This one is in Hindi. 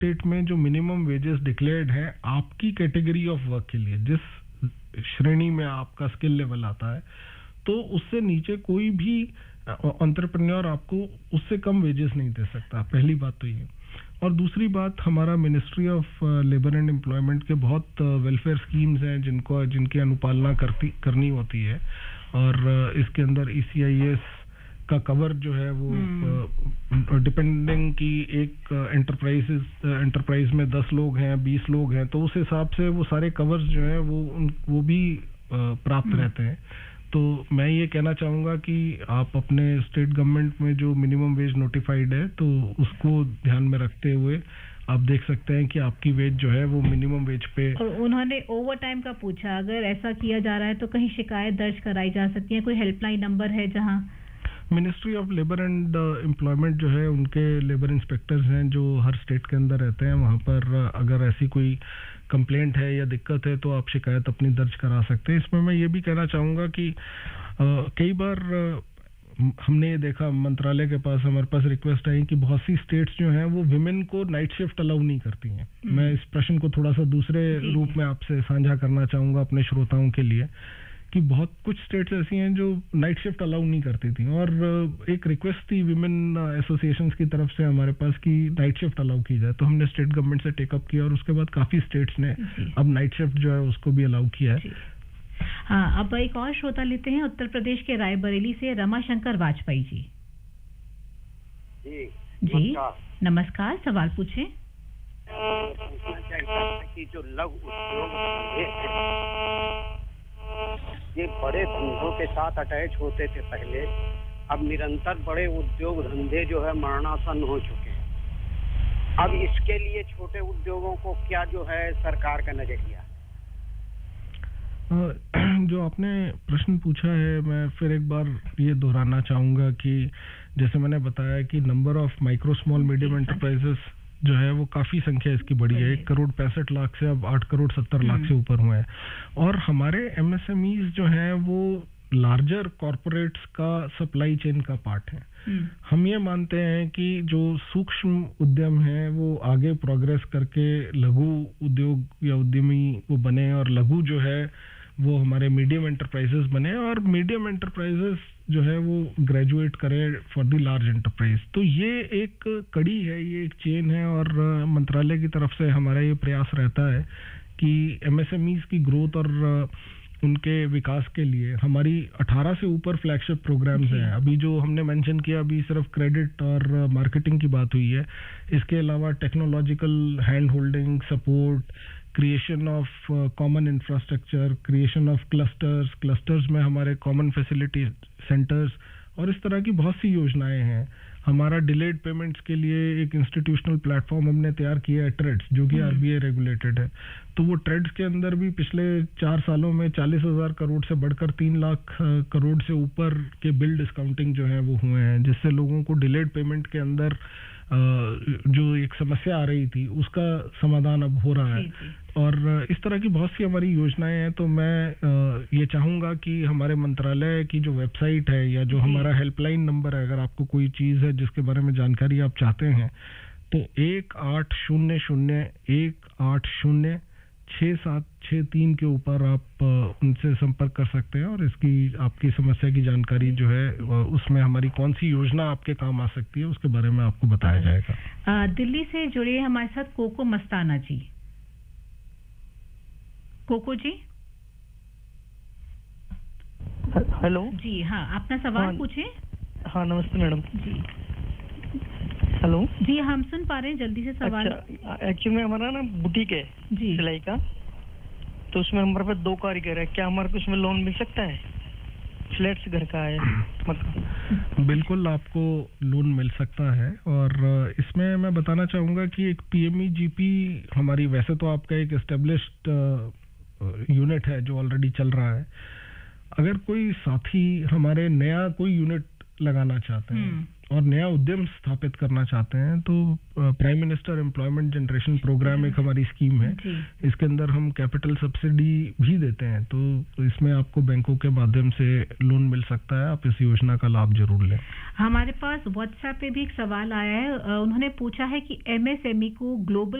स्टेट में जो मिनिमम वेजेस डिक्लेयर्ड है आपकी कैटेगरी ऑफ वर्क के लिए, जिस श्रेणी में आपका स्किल लेवल आता है, तो उससे नीचे कोई भी एंटरप्रेन्योर आपको उससे कम वेजेस नहीं दे सकता। पहली बात तो ये। और दूसरी बात, हमारा ministry of labour and employment के बहुत वेलफेयर स्कीम्स हैं जिनकी अनुपालना करनी होती है, और इसके अंदर ECIS का कवर जो है वो डिपेंडिंग की एक एंटरप्राइज में 10 लोग हैं, 20 लोग हैं, तो उस हिसाब से वो सारे कवर्स जो है वो भी प्राप्त रहते हैं। तो मैं ये कहना चाहूँगा कि आप अपने स्टेट गवर्नमेंट में जो मिनिमम वेज नोटिफाइड है, तो उसको ध्यान में रखते हुए आप देख सकते हैं कि आपकी वेज जो है वो मिनिमम वेज पे। और उन्होंने ओवर टाइम का पूछा, अगर ऐसा किया जा रहा है तो कहीं शिकायत दर्ज कराई जा सकती है? कोई हेल्पलाइन नंबर है जहाँ? Ministry of labour and employment जो है, उनके लेबर इंस्पेक्टर्स हैं जो हर स्टेट के अंदर रहते हैं। वहाँ पर अगर ऐसी कोई कंप्लेंट है या दिक्कत है तो आप शिकायत अपनी दर्ज करा सकते हैं। इसमें मैं ये भी कहना चाहूँगा कि कई बार हमने ये देखा, मंत्रालय के पास हमारे पास रिक्वेस्ट आई कि बहुत सी स्टेट्स जो हैं वो विमेन को नाइट शिफ्ट अलाउ नहीं करती हैं। मैं इस प्रश्न को थोड़ा सा दूसरे रूप में आपसे साझा करना चाहूँगा अपने श्रोताओं के लिए, कि बहुत कुछ स्टेट्स ऐसी हैं जो नाइट शिफ्ट अलाउ नहीं करती थी, और एक रिक्वेस्ट थी विमेन एसोसिएशंस की तरफ से हमारे पास कि नाइट शिफ्ट अलाउ की जाए। तो हमने स्टेट गवर्नमेंट से टेकअप किया और उसके बाद काफी स्टेट्स ने अब नाइट शिफ्ट जो है उसको भी अलाउ किया है। हाँ, अब एक और श्रोता लेते हैं उत्तर प्रदेश के रायबरेली से रमाशंकर वाजपेयी जी। जी नमस्कार, सवाल पूछें। कि जो लघु उद्योग ये बड़े धंधों के साथ अटैच होते थे पहले, अब निरंतर बड़े उद्योग धंधे जो है मरणासन हो चुके हैं। अब इसके लिए छोटे उद्योगों को क्या जो है सरकार का नजरिया? जो आपने प्रश्न पूछा है, मैं फिर एक बार ये दोहराना चाहूँगा कि जैसे मैंने बताया कि number of micro small medium enterprises जो है वो काफ़ी संख्या इसकी बढ़ी है। 1,65,00,000 से अब 8,70,00,000 से ऊपर हुए हैं। और हमारे MSMEs जो हैं वो लार्जर कॉरपोरेट्स का सप्लाई चेन का पार्ट है। हम ये मानते हैं कि जो सूक्ष्म उद्यम है वो आगे प्रोग्रेस करके लघु उद्योग या उद्यमी वो बने, और लघु जो है वो हमारे मीडियम एंटरप्राइजेस बने, और मीडियम एंटरप्राइजेस जो है वो ग्रेजुएट करे फॉर द लार्ज एंटरप्राइज। तो ये एक कड़ी है, ये एक चेन है, और मंत्रालय की तरफ से हमारा ये प्रयास रहता है कि MSMEs की ग्रोथ और उनके विकास के लिए हमारी 18 से ऊपर फ्लैगशिप प्रोग्राम्स हैं। अभी जो हमने मेंशन किया, अभी सिर्फ क्रेडिट और मार्केटिंग की बात हुई है। इसके अलावा technological hand holding support, creation of common infrastructure, creation of clusters में हमारे कॉमन फैसिलिटी सेंटर्स, और इस तरह की बहुत सी योजनाएं हैं। हमारा डिलेड पेमेंट्स के लिए एक इंस्टीट्यूशनल प्लेटफॉर्म हमने तैयार किया है, ट्रेड्स, जो कि RBI रेगुलेटेड है। तो वो ट्रेड्स के अंदर भी पिछले 4 सालों में 40,000 करोड़ से बढ़कर 3 लाख करोड़ से ऊपर के बिल डिस्काउंटिंग जो है वो हुए हैं, जिससे लोगों को डिलेड पेमेंट के अंदर जो एक समस्या आ रही थी उसका समाधान अब हो रहा है। और इस तरह की बहुत सी हमारी योजनाएं हैं। तो मैं ये चाहूँगा कि हमारे मंत्रालय की जो वेबसाइट है या जो हमारा हेल्पलाइन नंबर है, अगर आपको कोई चीज़ है जिसके बारे में जानकारी आप चाहते हैं, तो 1800-180-6763 के ऊपर आप उनसे संपर्क कर सकते हैं, और इसकी आपकी समस्या की जानकारी जो है उसमें हमारी कौन सी योजना आपके काम आ सकती है उसके बारे में आपको बताया जाएगा। दिल्ली से जुड़े हमारे साथ कोको मस्ताना जी। कोको जी। हेलो जी हाँ, अपना सवाल पूछें। हाँ नमस्ते मैडम जी। हेलो जी, हम सुन पा रहे हैं, जल्दी से सवाल। अच्छा, एक्चुअली में हमारा ना बुटीक है जी सिलाई का, तो उसमें हमारे पास 2 कारीगर है। क्या हमारे को उसमें लोन मिल सकता है? फ्लैट्स घर का है मतलब। बिल्कुल आपको लोन मिल सकता है, और इसमें मैं बताना चाहूँगा कि एक PMEGP हमारी, वैसे तो आपका एक एस्टेब्लिश्ड यूनिट है जो ऑलरेडी चल रहा है। अगर कोई साथी हमारे नया कोई यूनिट लगाना चाहते हैं और नया उद्यम स्थापित करना चाहते हैं तो prime minister employment generation programme एक हमारी स्कीम है। इसके अंदर हम कैपिटल सब्सिडी भी देते हैं, तो इसमें आपको बैंकों के माध्यम से लोन मिल सकता है। आप इस योजना का लाभ जरूर लें। हमारे पास व्हाट्सएप पे भी एक सवाल आया है, उन्होंने पूछा है कि एमएसएमई को ग्लोबल